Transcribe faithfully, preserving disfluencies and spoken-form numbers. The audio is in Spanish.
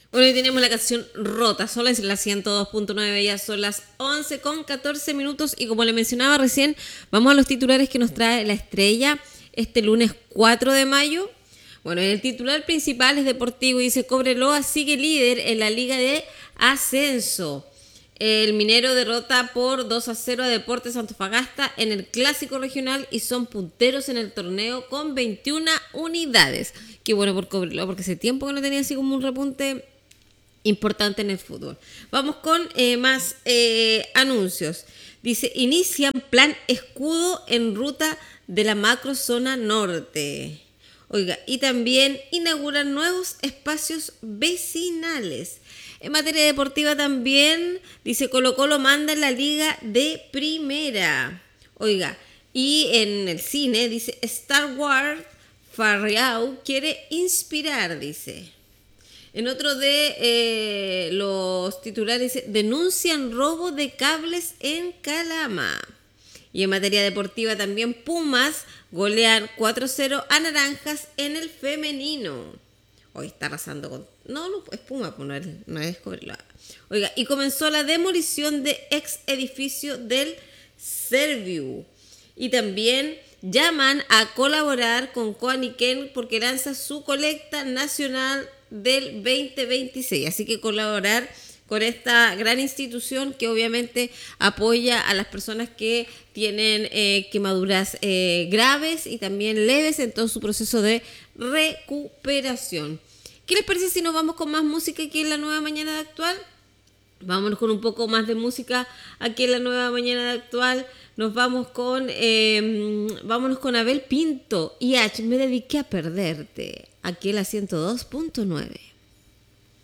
Bueno, hoy tenemos la canción Rota, solo es la ciento dos punto nueve, ya son las once con catorce minutos y como le mencionaba recién, vamos a los titulares que nos trae La Estrella este lunes cuatro de mayo. Bueno, el titular principal es deportivo y dice: Cobreloa sigue líder en la Liga de Ascenso. El Minero derrota por dos a cero a Deportes Antofagasta en el Clásico Regional y son punteros en el torneo con veintiuna unidades. Qué bueno por Cobreloa, porque hace tiempo que no tenía así como un repunte importante en el fútbol. Vamos con eh, más eh, anuncios. Dice: inician plan escudo en ruta de la macrozona norte. Oiga, y también inauguran nuevos espacios vecinales. En materia deportiva también, dice: Colo Colo manda en la liga de primera. Oiga, y en el cine dice: Star Wars Farreau quiere inspirar, dice. En otro de eh, los titulares dice: denuncian robo de cables en Calama. Y en materia deportiva también, Pumas golean cuatro a cero a Naranjas en el femenino. Hoy está arrasando con... No, no es Puma, pues no es, no es Cobreloa. Oiga, y comenzó la demolición de ex edificio del Serviu. Y también llaman a colaborar con Coaniquén porque lanza su colecta nacional del veinte veintiséis. Así que colaborar con esta gran institución que obviamente apoya a las personas que tienen eh, quemaduras eh, graves y también leves en todo su proceso de recuperación. ¿Qué les parece si nos vamos con más música aquí en la Nueva Mañana de Actual? Vámonos con un poco más de música aquí en la Nueva Mañana de Actual. Nos vamos con eh, vámonos con Abel Pinto y H. Me dediqué a perderte aquí en la ciento dos punto nueve.